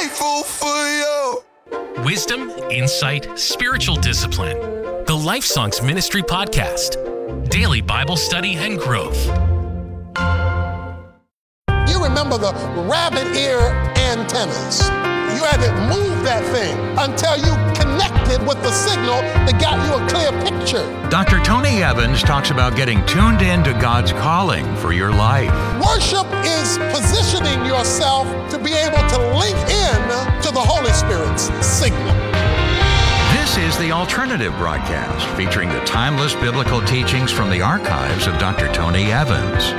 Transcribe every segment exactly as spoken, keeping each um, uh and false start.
grateful for you. Wisdom, insight, spiritual discipline. The Life Songs Ministry Podcast. Daily Bible study and growth. You remember the rabbit ear antennas. You had to move that thing until you connected with the signal that got you a clear picture. Doctor Tony Evans talks about getting tuned in to God's calling for your life. Worship is positioning yourself to be able to link in to the Holy Spirit's signal. This is the Alternative Broadcast, featuring the timeless biblical teachings from the archives of Doctor Tony Evans.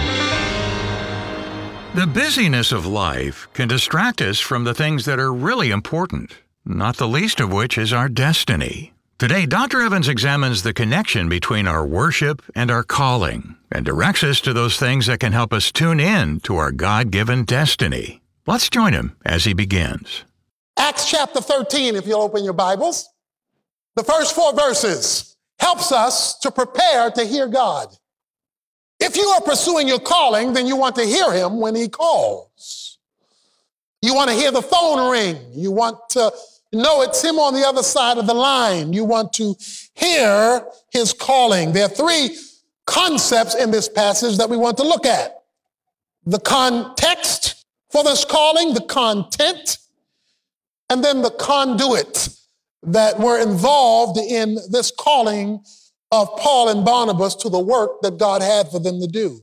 The busyness of life can distract us from the things that are really important, not the least of which is our destiny. Today, Doctor Evans examines the connection between our worship and our calling and directs us to those things that can help us tune in to our God-given destiny. Let's join him as he begins. Acts chapter thirteen, if you'll open your Bibles. The first four verses helps us to prepare to hear God. If you are pursuing your calling, then you want to hear him when he calls. You want to hear the phone ring. You want to know it's him on the other side of the line. You want to hear his calling. There are three concepts in this passage that we want to look at. The context for this calling, the content, and then the conduit that were involved in this calling of Paul and Barnabas to the work that God had for them to do.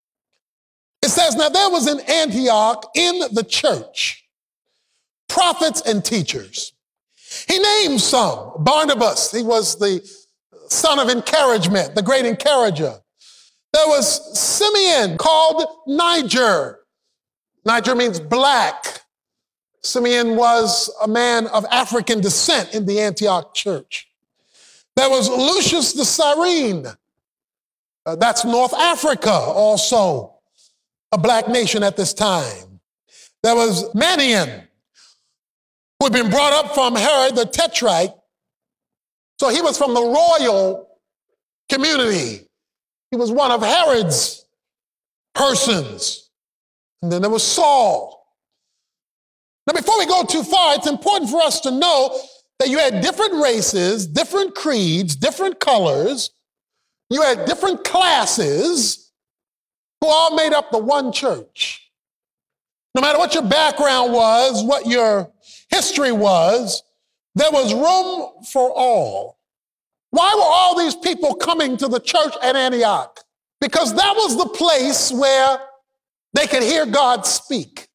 It says, now there was in Antioch in the church prophets and teachers. He named some. Barnabas, he was the son of encouragement, the great encourager. There was Simeon, called Niger. Niger means black. Simeon was a man of African descent in the Antioch church. There was Lucius the Cyrene. Uh, that's North Africa, also a black nation at this time. There was Manaen, who had been brought up from Herod the Tetrarch. So he was from the royal community. He was one of Herod's persons. And then there was Saul. Now, before we go too far, it's important for us to know that you had different races, different creeds, different colors. You had different classes who all made up the one church. No matter what your background was, what your history was, there was room for all. Why were all these people coming to the church at Antioch? Because that was the place where they could hear God speak.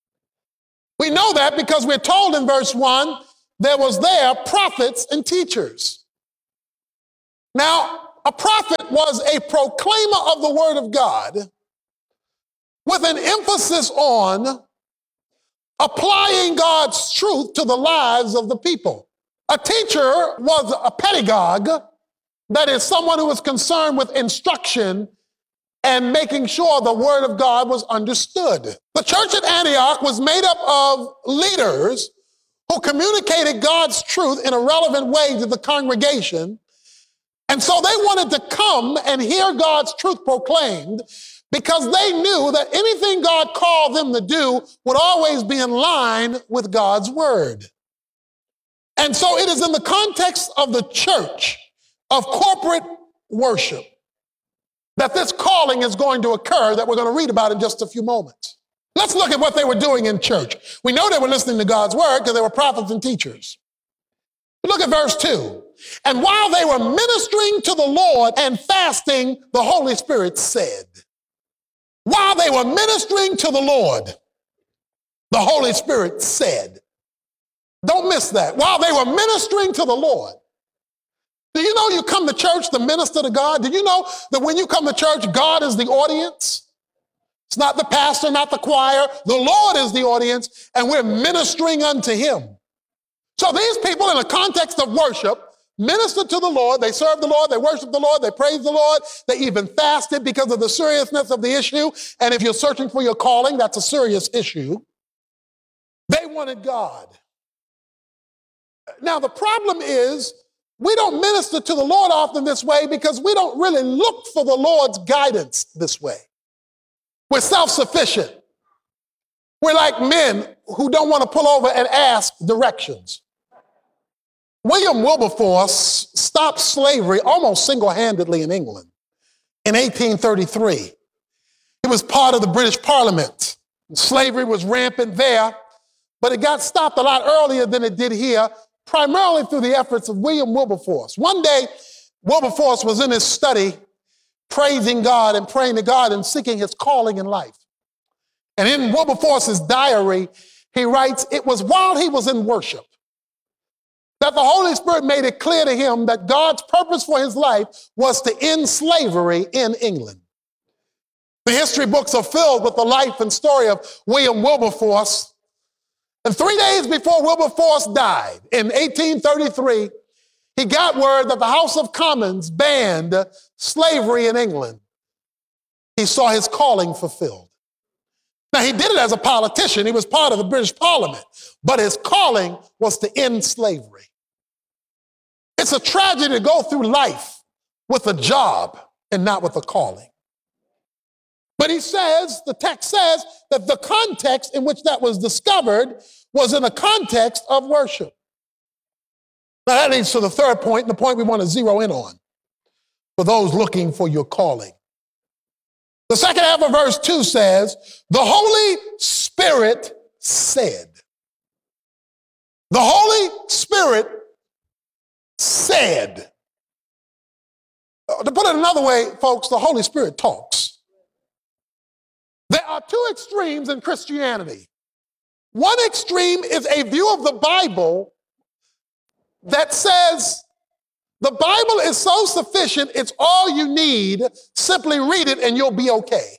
We know that because we're told in verse one, there was there prophets and teachers. Now, a prophet was a proclaimer of the word of God with an emphasis on applying God's truth to the lives of the people. A teacher was a pedagogue, that is someone who was concerned with instruction and making sure the word of God was understood. The church at Antioch was made up of leaders who communicated God's truth in a relevant way to the congregation. And so they wanted to come and hear God's truth proclaimed because they knew that anything God called them to do would always be in line with God's word. And so it is in the context of the church, of corporate worship, that this calling is going to occur that we're going to read about in just a few moments. Let's look at what they were doing in church. We know they were listening to God's word because they were prophets and teachers. Look at verse two. And while they were ministering to the Lord and fasting, the Holy Spirit said, while they were ministering to the Lord, the Holy Spirit said, don't miss that. While they were ministering to the Lord. Do you know you come to church to minister to God? Do you know that when you come to church, God is the audience? It's not the pastor, not the choir. The Lord is the audience, and we're ministering unto him. So these people, in the context of worship, ministered to the Lord. They served the Lord. They worshiped the Lord. They praised the Lord. They even fasted because of the seriousness of the issue. And if you're searching for your calling, that's a serious issue. They wanted God. Now, the problem is we don't minister to the Lord often this way because we don't really look for the Lord's guidance this way. We're self-sufficient. We're like men who don't want to pull over and ask directions. William Wilberforce stopped slavery almost single-handedly in England in eighteen thirty-three. He was part of the British Parliament. Slavery was rampant there, but it got stopped a lot earlier than it did here, primarily through the efforts of William Wilberforce. One day, Wilberforce was in his study praising God and praying to God and seeking his calling in life. And in Wilberforce's diary, he writes, it was while he was in worship that the Holy Spirit made it clear to him that God's purpose for his life was to end slavery in England. The history books are filled with the life and story of William Wilberforce. And three days before Wilberforce died, in eighteen thirty-three, he got word that the House of Commons banned slavery in England. He saw his calling fulfilled. Now, he did it as a politician. He was part of the British Parliament, but his calling was to end slavery. It's a tragedy to go through life with a job and not with a calling. But he says, the text says, that the context in which that was discovered was in a context of worship. Now, that leads to the third point, and the point we want to zero in on for those looking for your calling. The second half of verse two says, the Holy Spirit said. The Holy Spirit said. Uh, to put it another way, folks, the Holy Spirit talks. There are two extremes in Christianity. One extreme is a view of the Bible that says the Bible is so sufficient, it's all you need. Simply read it and you'll be okay.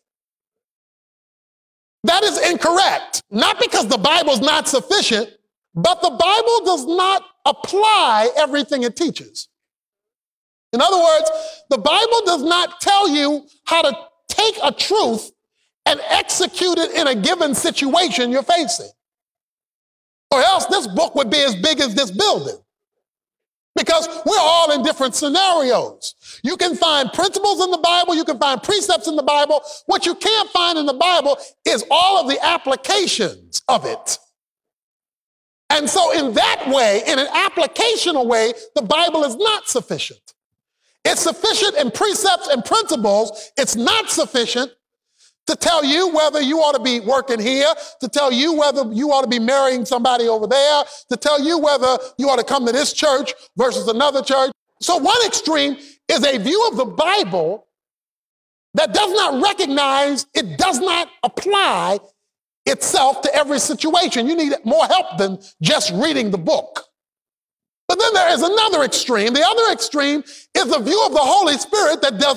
That is incorrect. Not because the Bible's not sufficient, but the Bible does not apply everything it teaches. In other words, the Bible does not tell you how to take a truth and execute it in a given situation you're facing. Or else this book would be as big as this building. Because we're all in different scenarios. You can find principles in the Bible, you can find precepts in the Bible. What you can't find in the Bible is all of the applications of it. And so in that way, in an applicational way, the Bible is not sufficient. It's sufficient in precepts and principles. It's not sufficient to tell you whether you ought to be working here, to tell you whether you ought to be marrying somebody over there, to tell you whether you ought to come to this church versus another church. So one extreme is a view of the Bible that does not recognize it does not apply itself to every situation. You need more help than just reading the book. But then there is another extreme. The other extreme is the view of the Holy Spirit that does